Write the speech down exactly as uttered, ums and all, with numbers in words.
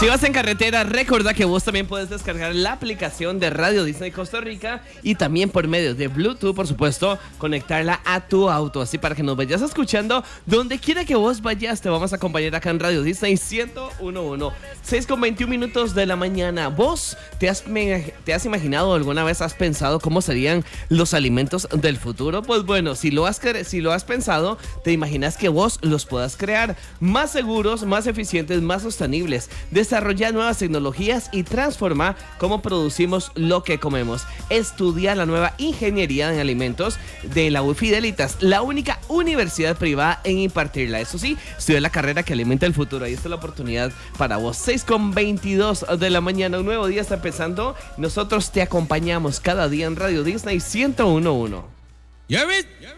Si vas en carretera, recuerda que vos también puedes descargar la aplicación de Radio Disney Costa Rica y también por medio de Bluetooth, por supuesto, conectarla a tu auto. Así para que nos vayas escuchando donde quiera que vos vayas. Te vamos a acompañar acá en Radio Disney ciento uno punto uno. seis con veintiún minutos de la mañana. ¿Vos te has, te has imaginado alguna vez, has pensado cómo serían los alimentos del futuro? Pues bueno, si lo has, si lo has pensado, te imaginas que vos los puedas crear más seguros, más eficientes, más sostenibles. Desarrolla nuevas tecnologías y transforma cómo producimos lo que comemos. Estudia la nueva ingeniería en alimentos de la U Fidelitas, la única universidad privada en impartirla. Eso sí, estudia la carrera que alimenta el futuro. Ahí está la oportunidad para vos. seis con veintidós de la mañana, un nuevo día está empezando. Nosotros te acompañamos cada día en Radio Disney ciento uno punto uno.